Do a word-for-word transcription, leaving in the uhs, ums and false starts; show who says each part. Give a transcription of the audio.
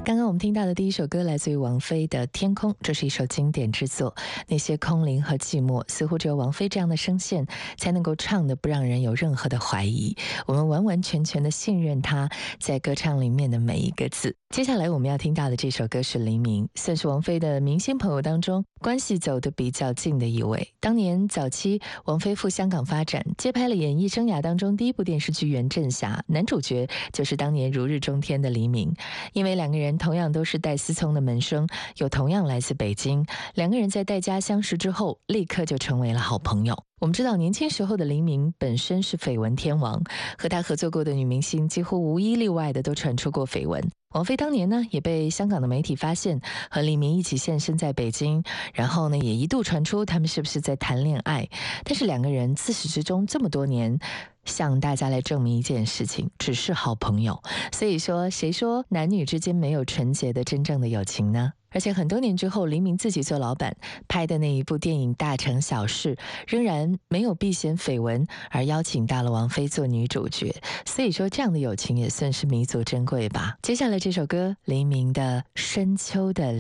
Speaker 1: 刚刚我们听到的第一首歌来自于王菲的《天空》，这是一首经典之作。那些空灵和寂寞，似乎只有王菲这样的声线才能够唱得不让人有任何的怀疑。我们完完全全的信任她在歌唱里面的每一个字。接下来我们要听到的这首歌是《黎明》，算是王菲的明星朋友当中关系走得比较近的一位。当年早期王菲赴香港发展，接拍了演艺生涯当中第一部电视剧《袁振霞》，男主角就是当年如日中天的黎明。因为两个人同样都是戴思聪的门生，又同样来自北京，两个人在戴家相识之后立刻就成为了好朋友。我们知道年轻时候的黎明本身是绯闻天王，和他合作过的女明星几乎无一例外的都传出过绯闻。王菲当年呢也被香港的媒体发现和黎明一起现身在北京，然后呢也一度传出他们是不是在谈恋爱，但是两个人自始至终这么多年向大家来证明一件事情，只是好朋友。所以说谁说男女之间没有纯洁的真正的友情呢？而且很多年之后，黎明自己做老板拍的那一部电影《大城小事》仍然没有避嫌绯闻，而邀请到了王菲做女主角。所以说这样的友情也算是弥足珍贵吧。接下来这首歌，黎明的《深秋的